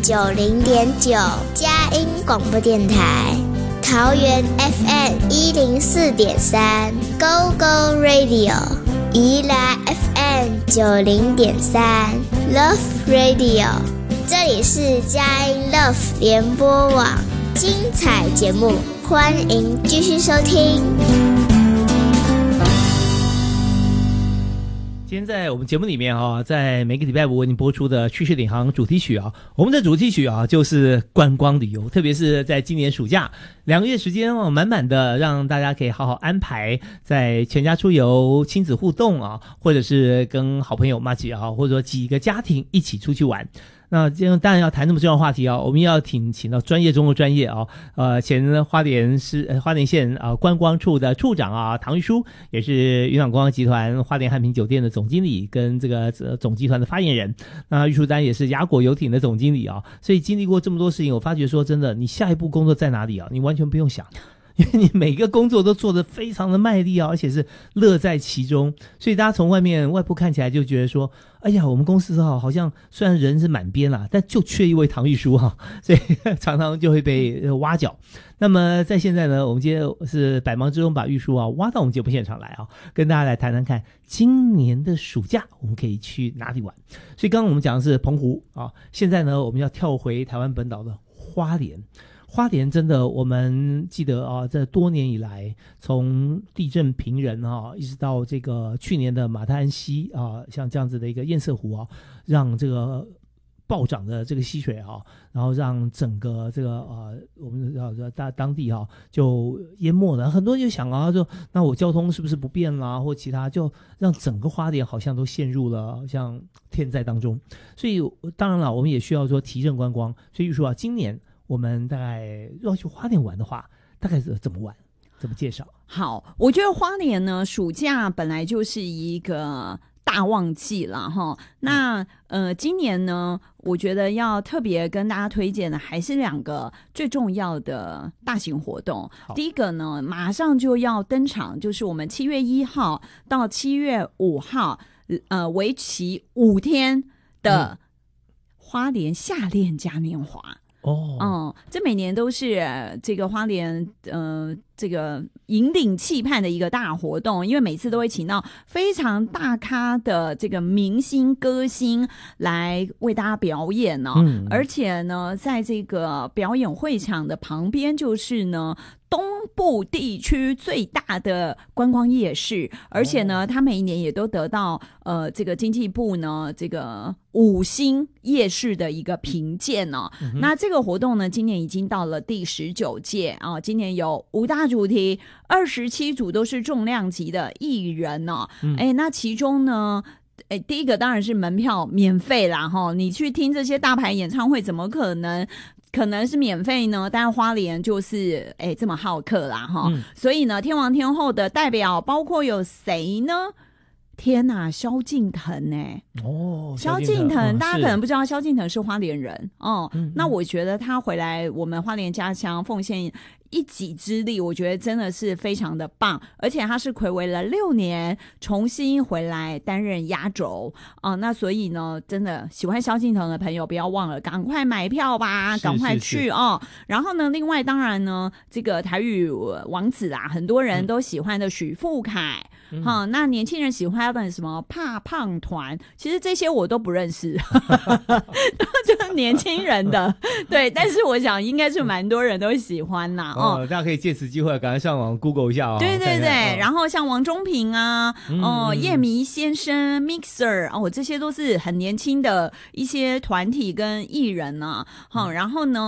90.9佳音广播电台，桃园 FM 104.3 Go Go Radio， 宜兰 FM 90.3 Love Radio， 这里是佳音 Love 联播网，精彩节目欢迎继续收听。 今天在我们节目里面在每个礼拜五为您播出的趋势领航主题曲我们的主题曲就是观光旅游，特别是在今年暑假2个月时间满满的，让大家可以好好安排在全家出游、亲子互动或者是跟好朋友麻吉或者说几个家庭一起出去玩。那今天当然要谈这么重要的话题我们要请到专业中的专业前花莲县观光处的处长唐玉书，也是云朗观光集团花莲汉品酒店的总经理跟这个总集团的发言人。那玉书丹也是雅果游艇的总经理所以经历过这么多事情，我发觉说真的，你下一步工作在哪里你完全不用想。因为你每个工作都做得非常的卖力而且是乐在其中，所以大家从外部看起来就觉得说，哎呀，我们公司好像虽然人是满编啦，但就缺一位唐玉书所以常常就会被挖角。那么在现在呢，我们今天是百忙之中把玉书挖到我们节目现场来跟大家来谈谈看今年的暑假我们可以去哪里玩。所以刚刚我们讲的是澎湖现在呢我们要跳回台湾本岛的花莲。花莲真的，我们记得这多年以来，从地震平人一直到这个去年的马太安溪像这样子的一个堰塞湖让这个暴涨的这个溪水然后让整个这个我们当地就淹没了。很多人就想说那我交通是不是不便啦，或其他，就让整个花莲好像都陷入了像天灾当中。所以当然了，我们也需要说提振观光。所以说今年我们大概要去花莲玩的话，大概是怎么玩？怎么介绍？ 好，我觉得花莲呢，暑假本来就是一个大旺季了哈。那今年呢，我觉得要特别跟大家推荐的还是2个最重要的大型活动。第一个呢，马上就要登场，就是我们7月1号到7月5号，为期5天的花莲夏恋嘉年华。这每年都是这个花莲这个引领期盼的一个大活动，因为每次都会请到非常大咖的这个明星歌星来为大家表演而且呢，在这个表演会场的旁边就是呢东部地区最大的观光夜市，而且呢，它每一年也都得到这个经济部呢这个5星夜市的一个评鉴那这个活动呢，今年已经到了第19届今年有5大主题，27组都是重量级的艺人那其中呢。第一个当然是门票免费啦你去听这些大牌演唱会怎么可能是免费呢？但花莲就是这么好客啦所以呢，天王天后的代表包括有谁呢？天哪，萧敬腾萧敬腾大家可能不知道，萧敬腾是花莲人那我觉得他回来我们花莲家乡奉献一己之力，我觉得真的是非常的棒，而且他是睽违了6年重新回来担任压轴那所以呢，真的喜欢萧敬腾的朋友不要忘了赶快买票吧，赶快去然后呢，另外当然呢，这个台语王子啦，很多人都喜欢的许富凯那年轻人喜欢的什么怕胖团，其实这些我都不认识就是年轻人的对，但是我想应该是蛮多人都喜欢啦大家可以借此机会赶快上网 Google 一下对对对然后像王中平叶迷先生 Mixer 这些都是很年轻的一些团体跟艺人然后呢